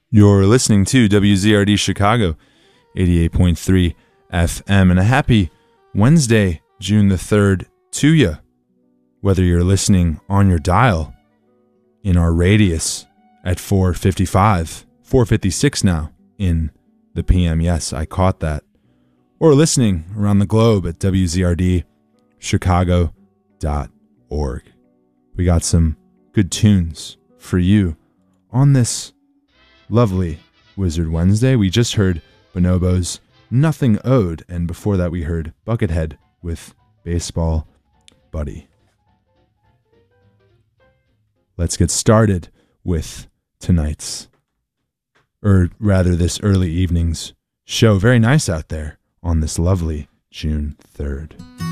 You're listening to WZRD Chicago, 88.3 FM, and a happy Wednesday, June the 3rd to you. Whether you're listening on your dial, in our radius at 4:56 now in the PM. Yes, I caught that. Or listening around the globe at WZRDchicago.org. We got some good tunes for you on this lovely Wizard Wednesday. We just heard Bonobo's Nothing Owed, and before that we heard Buckethead with Baseball Buddy. Let's get started with tonight's, or rather this early evening's show. Very nice out there on this lovely June 3rd.